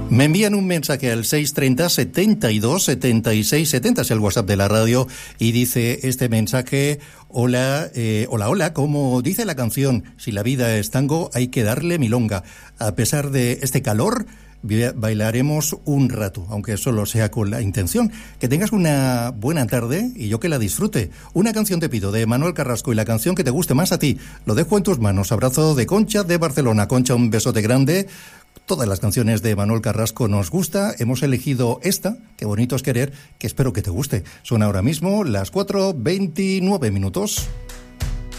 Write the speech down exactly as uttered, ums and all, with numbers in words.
Me envían un mensaje al seis treinta, setenta y dos, setenta y seis, setenta, es el WhatsApp de la radio, y dice este mensaje: hola, eh, hola, hola, como dice la canción, si la vida es tango, hay que darle milonga. A pesar de este calor, bailaremos un rato, aunque solo sea con la intención. Que tengas una buena tarde y yo que la disfrute. Una canción te pido de Manuel Carrasco, y la canción que te guste más a ti. Lo dejo en tus manos. Abrazo de Concha de Barcelona. Concha, un besote grande. Todas las canciones de Manuel Carrasco nos gusta. Hemos elegido esta, Qué bonito es querer, que espero que te guste. Son ahora mismo las cuatro veintinueve minutos.